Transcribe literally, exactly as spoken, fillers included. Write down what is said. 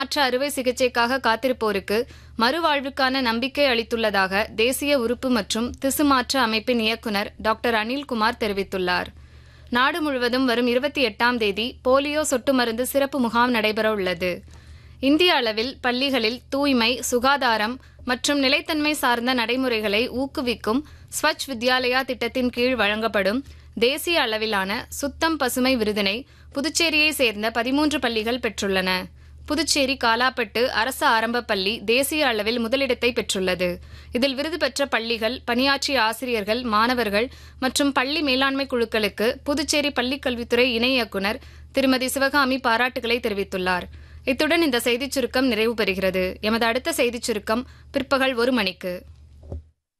மாற்று அறுவை சிகிச்சைக்காக காத்திருப்போருக்கு மறுவாழ்வுக்கான நம்பிக்கை அளித்துள்ளதாக தேசிய உறுப்பு மற்றும் திசு மாற்று அமைப்பின் இயக்குநர் டாக்டர் அனில்குமார் தெரிவித்துள்ளார். நாடு முழுவதும் வரும் இருபத்தி எட்டாம் தேதி போலியோ சொட்டு மருந்து சிறப்பு முகாம் நடைபெறவுள்ளது. இந்திய அளவில் பள்ளிகளில் தூய்மை, சுகாதாரம் மற்றும் நிலைத்தன்மை சார்ந்த நடைமுறைகளை ஊக்குவிக்கும் ஸ்வச் வித்யாலயா திட்டத்தின் கீழ் வழங்கப்படும் தேசிய அளவிலான சுத்தம் பசுமை விருதினை புதுச்சேரியை சேர்ந்த பதிமூன்று பள்ளிகள் பெற்றுள்ளன. புதுச்சேரி காலாப்பட்டு அரசு ஆரம்ப பள்ளி தேசிய அளவில் முதலிடத்தை பெற்றுள்ளது. இதில் விருது பெற்ற பள்ளிகள், பணியாற்றிய ஆசிரியர்கள், மாணவர்கள் மற்றும் பள்ளி மேலாண்மை குழுக்களுக்கு புதுச்சேரி பள்ளிக்கல்வித்துறை இணை இயக்குநர் திருமதி சிவகாமி பாராட்டுகளை தெரிவித்துள்ளார். இத்துடன் இந்த செய்திச் சுருக்கம் நிறைவு பெறுகிறது. எமது அடுத்த செய்திச் சுருக்கம் பிற்பகல் ஒரு மணிக்கு.